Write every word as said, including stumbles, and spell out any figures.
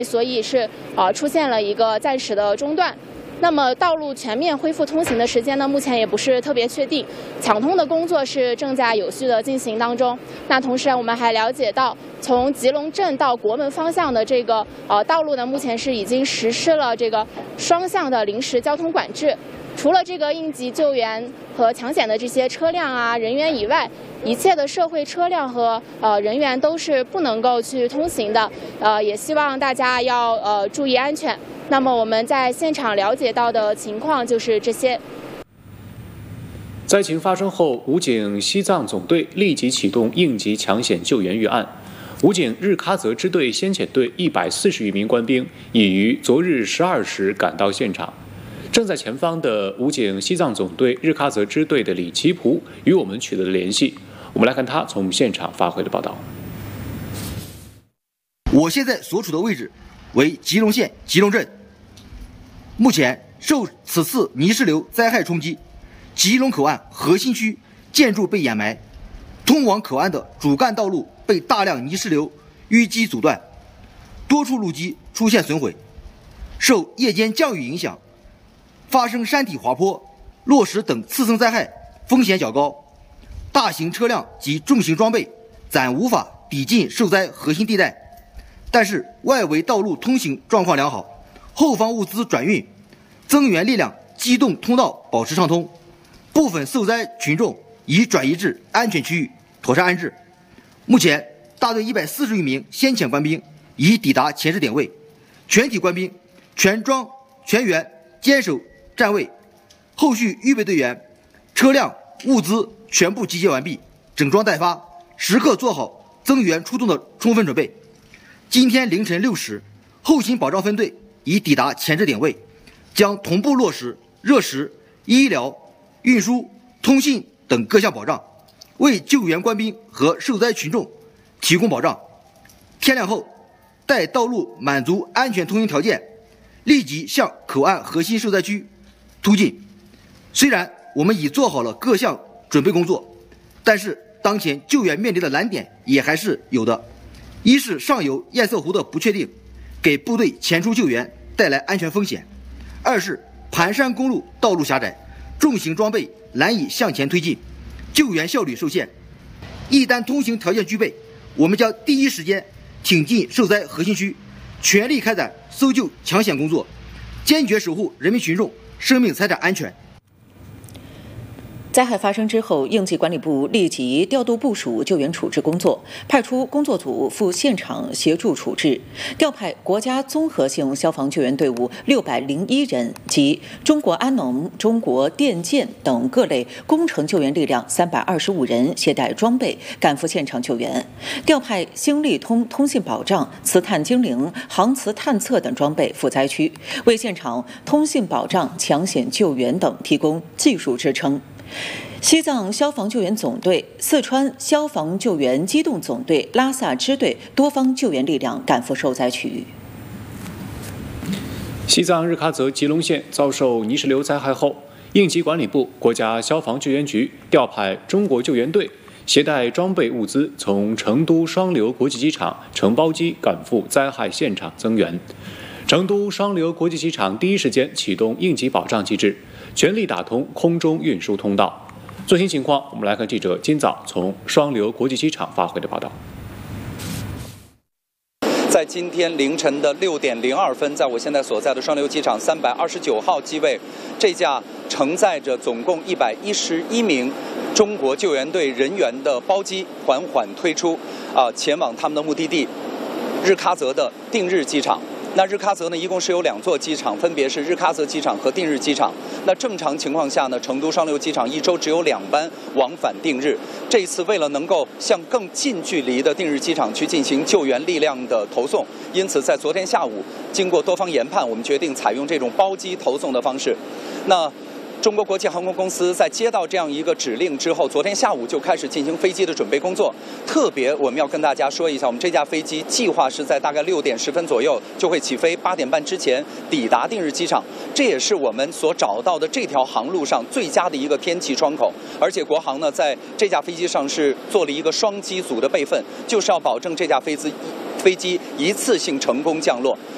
所以是呃出现了一个暂时的中断。那么道路全面恢复通行的时间呢，目前也不是特别确定。抢通的工作是正在有序的进行当中。那同时我们还了解到，从吉隆镇到国门方向的这个呃道路呢，目前是已经实施了这个双向的临时交通管制。除了这个应急救援和抢险的这些车辆啊人员以外，一切的社会车辆和呃人员都是不能够去通行的。呃，也希望大家要呃注意安全。那么我们在现场了解到的情况就是这些。 灾情发生后，武警西藏总队立即启动应急抢险救援预案。武警日喀则支队先遣队一百四十余名官兵已于昨日十二时赶到现场。正在前方的武警西藏总队日喀则支队的李奇普与我们取得了联系，我们来看他从现场发回的报道。 我现在所处的位置为吉隆县吉隆镇。目前受此次泥石流灾害冲击，吉隆口岸核心区建筑被掩埋，通往口岸的主干道路被大量泥石流淤积阻断，多处路基出现损毁。受夜间降雨影响，发生山体滑坡、落石等次生灾害风险较高，大型车辆及重型装备暂无法抵进受灾核心地带。但是外围道路通行状况良好，后方物资转运、增援力量机动通道保持畅通，部分受灾群众已转移至安全区域妥善安置。目前大队一百四十余名先遣官兵已抵达前置点位，全体官兵全装全员坚守站位，后续预备队员、车辆、物资全部集结完毕，整装待发，时刻做好增援出动的充分准备。今天凌晨六时，后勤保障分队已抵达前置点位，将同步落实热食、医疗、运输、通信等各项保障，为救援官兵和受灾群众提供保障。天亮后，待道路满足安全通行条件，立即向口岸核心受灾区突进。虽然我们已做好了各项准备工作，但是当前救援面临的难点也还是有的。一是上游堰塞湖的不确定，给部队前出救援带来安全风险；二是盘山公路道路狭窄，重型装备难以向前推进，救援效率受限。一旦通行条件具备，我们将第一时间挺进受灾核心区，全力开展搜救抢险工作，坚决守护人民群众生命财产安全。 灾害发生之后，应急管理部立即调度部署救援处置工作，派出工作组赴现场协助处置，调派国家综合性消防救援队伍六百零一人及中国安农、中国电建等各类工程救援力量三百二十五人，携带装备赶赴现场救援，调派星利通通信保障、磁探精灵、航磁探测等装备赴灾区，为现场通信保障、抢险救援等提供技术支撑。西藏消防救援总队、四川消防救援机动总队拉萨支队多方救援力量赶赴受灾区域。 西藏日喀则吉隆县遭受泥石流灾害后，应急管理部、国家消防救援局调派中国救援队，携带装备物资从成都双流国际机场乘包机赶赴灾害现场增援。成都双流国际机场第一时间启动应急保障机制，全力打通空中运输通道。最新情况，我们来看记者今早从双流国际机场发回的报道。 在今天凌晨的六点零二分，在我现在所在的双流机场三百二十九号机位，这架承载着总共一百一十一名中国救援队人员的包机缓缓推出，啊、呃，前往他们的目的地日喀则的定日机场。那日喀则呢，一共是有两座机场，分别是日喀则机场和定日机场。那正常情况下呢，成都双流机场一周只有两班往返定日。这一次为了能够向更近距离的定日机场去进行救援力量的投送，因此在昨天下午经过多方研判，我们决定采用这种包机投送的方式。那中国国际航空公司在接到这样一个指令之后，昨天下午就开始进行飞机的准备工作。特别我们要跟大家说一下，我们这架飞机计划是在大概六点十分左右就会起飞，八点半之前抵达定日机场。这也是我们所找到的这条航路上最佳的一个天气窗口。而且国航呢，在这架飞机上是做了一个双机组的备份，就是要保证这架飞机飞机一次性成功降落。